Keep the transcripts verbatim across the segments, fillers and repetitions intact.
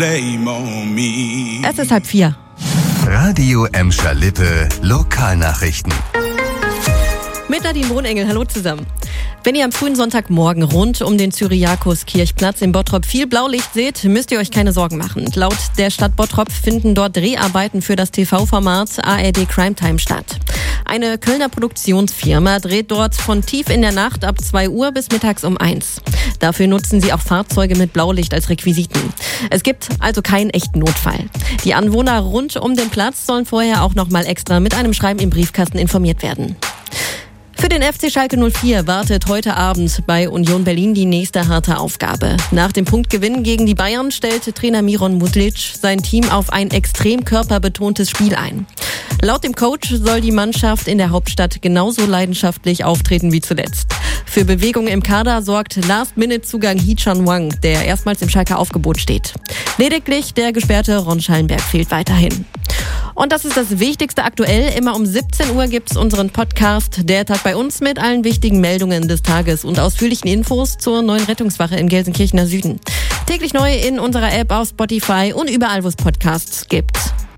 Es ist halb vier. Radio Emscher Lippe Lokalnachrichten. Mit Nadine Wohnengel, hallo zusammen. Wenn ihr am frühen Sonntagmorgen rund um den Cyriakus-Kirchplatz in Bottrop viel Blaulicht seht, müsst ihr euch keine Sorgen machen. Laut der Stadt Bottrop finden dort Dreharbeiten für das T V-Format A R D Crime Time statt. Eine Kölner Produktionsfirma dreht dort von tief in der Nacht ab zwei Uhr bis mittags um eins. Dafür nutzen sie auch Fahrzeuge mit Blaulicht als Requisiten. Es gibt also keinen echten Notfall. Die Anwohner rund um den Platz sollen vorher auch noch mal extra mit einem Schreiben im Briefkasten informiert werden. Für den F C Schalke null vier wartet heute Abend bei Union Berlin die nächste harte Aufgabe. Nach dem Punktgewinn gegen die Bayern stellte Trainer Miron Muslic sein Team auf ein extrem körperbetontes Spiel ein. Laut dem Coach soll die Mannschaft in der Hauptstadt genauso leidenschaftlich auftreten wie zuletzt. Für Bewegung im Kader sorgt Last-Minute-Zugang Hee-Chan Wang, der erstmals im Schalker Aufgebot steht. Lediglich der gesperrte Ron Schallenberg fehlt weiterhin. Und das ist das Wichtigste aktuell. Immer um siebzehn Uhr gibt's unseren Podcast Der Tag bei uns mit allen wichtigen Meldungen des Tages und ausführlichen Infos zur neuen Rettungswache im Gelsenkirchener Süden. Täglich neu in unserer App auf Spotify und überall, wo es Podcasts gibt.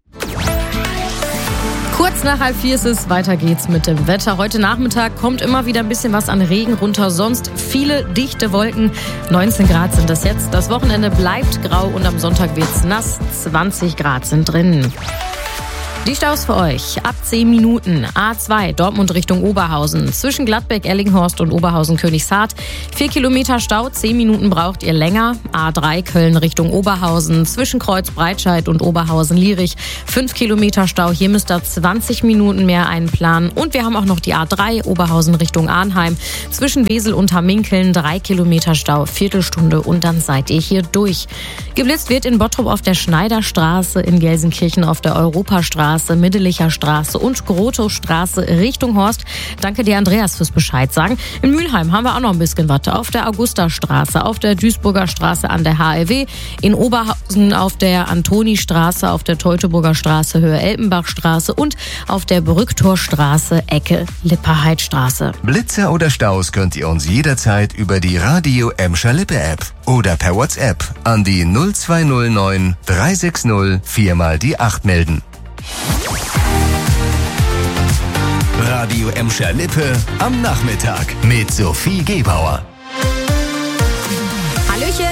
Kurz nach halb vier ist es, weiter geht's mit dem Wetter. Heute Nachmittag kommt immer wieder ein bisschen was an Regen runter, sonst viele dichte Wolken. neunzehn Grad sind das jetzt. Das Wochenende bleibt grau und am Sonntag wird's nass. zwanzig Grad sind drin. Die Staus für euch. Ab zehn Minuten. A zwei, Dortmund Richtung Oberhausen. Zwischen Gladbeck, Ellinghorst und Oberhausen-Königshardt. Vier Kilometer Stau, zehn Minuten braucht ihr länger. A drei, Köln Richtung Oberhausen. Zwischen Kreuz Breitscheid und Oberhausen-Lierich. Fünf Kilometer Stau, hier müsst ihr zwanzig Minuten mehr einplanen. Und wir haben auch noch die A drei, Oberhausen Richtung Arnheim. Zwischen Wesel und Hamminkeln, drei Kilometer Stau, Viertelstunde und dann seid ihr hier durch. Geblitzt wird in Bottrop auf der Schneiderstraße, in Gelsenkirchen auf der Europastraße, Middelicher Straße und Grotowstraße Richtung Horst. Danke dir, Andreas, fürs Bescheid sagen. In Mülheim haben wir auch noch ein bisschen was. Auf der Augustastraße, auf der Duisburger Straße an der H L W, in Oberhausen auf der Antonistraße, auf der Teutoburger Straße Höhe Elpenbachstraße und auf der Brücktorstraße Ecke Lipperheidstraße. Blitzer oder Staus könnt ihr uns jederzeit über die Radio Emscher Lippe App oder per WhatsApp an die null zwei null neun drei sechs null vier mal die acht melden. Radio Emscher Lippe am Nachmittag mit Sophie Gebauer. Hallöchen!